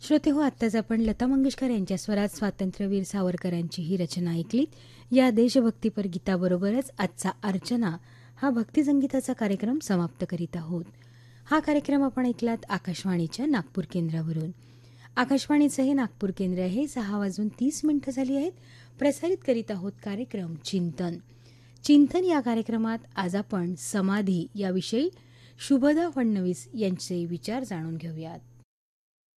श्रोते हो, आत्ताच आपण लता मंगेशकर यांच्या स्वरात स्वातंत्र्यवीर सावरकरांची ही रचना ऐकलीत. या देशभक्तीपर गीताबरोबरच आजचा अर्चना हा भक्तिसंगीताचा कार्यक्रम समाप्त करीत आहोत. हा कार्यक्रम आपण ऐकलात आकाशवाणीच्या नागपूर केंद्रावरून. आकाशवाणीचं हे नागपूर केंद्र आहे. 6:30 झाली आहेत. प्रसारित करीत आहोत कार्यक्रम चिंतन. चिंतन या कार्यक्रमात आज आपण समाधी याविषयी शुभदा फडणवीस यांचे विचार जाणून घेऊयात.